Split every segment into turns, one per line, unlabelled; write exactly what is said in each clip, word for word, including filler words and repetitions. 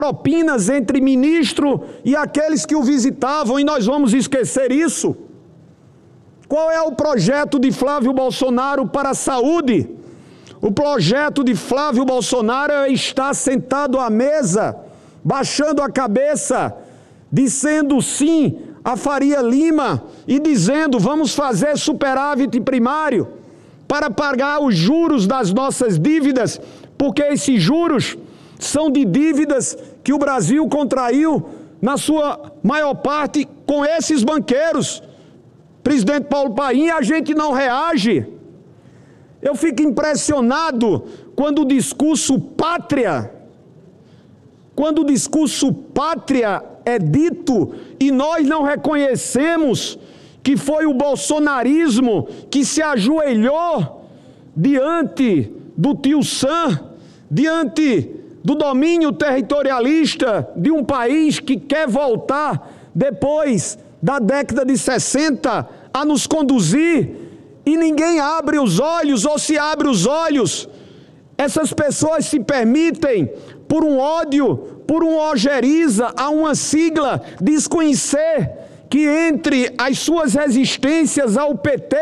propinas entre ministro e aqueles que o visitavam, e nós vamos esquecer isso? Qual é o projeto de Flávio Bolsonaro para a saúde? O projeto de Flávio Bolsonaro é estar sentado à mesa, baixando a cabeça, dizendo sim a Faria Lima e dizendo vamos fazer superávit primário para pagar os juros das nossas dívidas, porque esses juros são de dívidas que o Brasil contraiu, na sua maior parte, com esses banqueiros. Presidente Paulo Paim, a gente não reage. Eu fico impressionado quando o discurso pátria, quando o discurso pátria é dito e nós não reconhecemos que foi o bolsonarismo que se ajoelhou diante do tio Sam, diante do domínio territorialista de um país que quer voltar depois da década de sessenta a nos conduzir, e ninguém abre os olhos, ou se abre os olhos, essas pessoas se permitem, por um ódio, por um ojeriza, a uma sigla, desconhecer que entre as suas resistências ao P T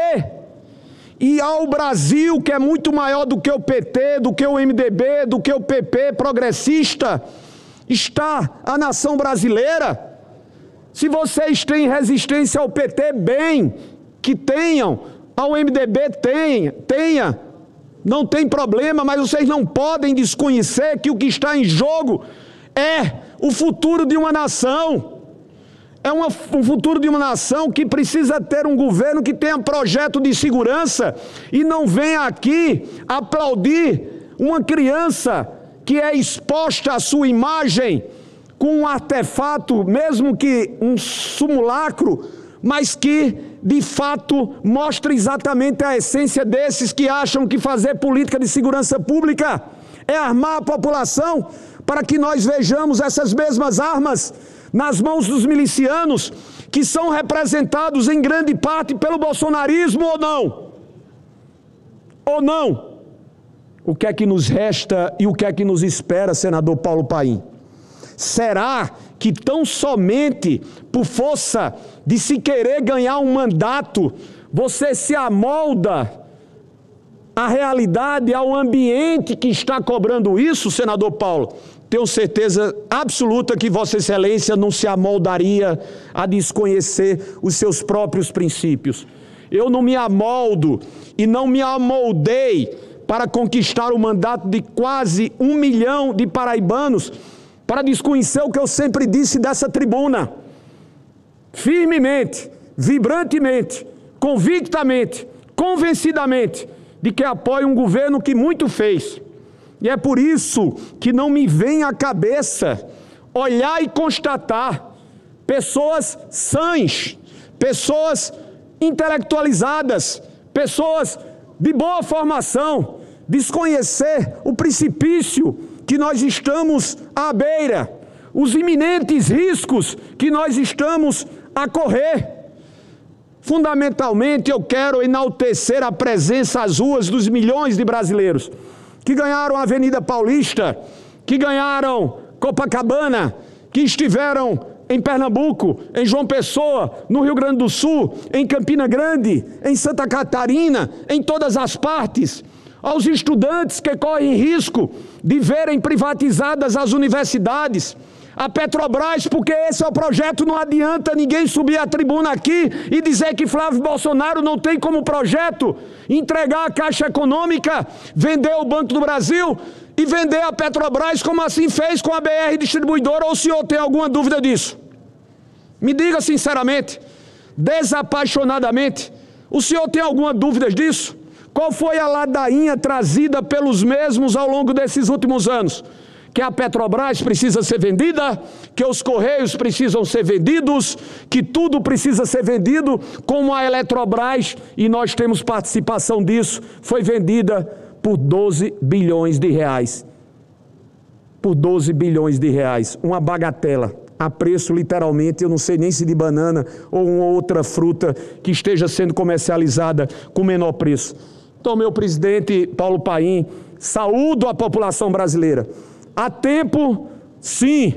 e ao Brasil, que é muito maior do que o P T, do que o M D B, do que o P P progressista, está a nação brasileira. Se vocês têm resistência ao P T, bem, que tenham, ao M D B tenha, tenha, não tem problema, mas vocês não podem desconhecer que o que está em jogo é o futuro de uma nação. É uma, um futuro de uma nação que precisa ter um governo que tenha projeto de segurança e não venha aqui aplaudir uma criança que é exposta à sua imagem com um artefato, mesmo que um simulacro, mas que de fato mostra exatamente a essência desses que acham que fazer política de segurança pública é armar a população para que nós vejamos essas mesmas armas nas mãos dos milicianos, que são representados em grande parte pelo bolsonarismo, ou não? Ou não? O que é que nos resta e o que é que nos espera, senador Paulo Paim? Será que tão somente por força de se querer ganhar um mandato, você se amolda à realidade, ao ambiente que está cobrando isso, senador Paulo? Tenho certeza absoluta que Vossa Excelência não se amoldaria a desconhecer os seus próprios princípios. Eu não me amoldo e não me amoldei para conquistar o mandato de quase um milhão de paraibanos para desconhecer o que eu sempre disse dessa tribuna. Firmemente, vibrantemente, convictamente, convencidamente, de que apoio um governo que muito fez. E é por isso que não me vem à cabeça olhar e constatar pessoas sãs, pessoas intelectualizadas, pessoas de boa formação, desconhecer o precipício que nós estamos à beira, os iminentes riscos que nós estamos a correr. Fundamentalmente, eu quero enaltecer a presença às ruas dos milhões de brasileiros que ganharam a Avenida Paulista, que ganharam Copacabana, que estiveram em Pernambuco, em João Pessoa, no Rio Grande do Sul, em Campina Grande, em Santa Catarina, em todas as partes, aos estudantes que correm risco de verem privatizadas as universidades, a Petrobras, porque esse é o projeto, não adianta ninguém subir à tribuna aqui e dizer que Flávio Bolsonaro não tem como projeto entregar a Caixa Econômica, vender o Banco do Brasil e vender a Petrobras, como assim fez com a B R Distribuidora, ou o senhor tem alguma dúvida disso? Me diga sinceramente, desapaixonadamente, o senhor tem alguma dúvida disso? Qual foi a ladainha trazida pelos mesmos ao longo desses últimos anos? Que a Petrobras precisa ser vendida, que os Correios precisam ser vendidos, que tudo precisa ser vendido, como a Eletrobras, e nós temos participação disso, foi vendida por doze bilhões de reais. Por doze bilhões de reais, uma bagatela, a preço literalmente, eu não sei nem se de banana ou uma outra fruta que esteja sendo comercializada com menor preço. Então, meu presidente Paulo Paim, saúdo a população brasileira. Há tempo Sim,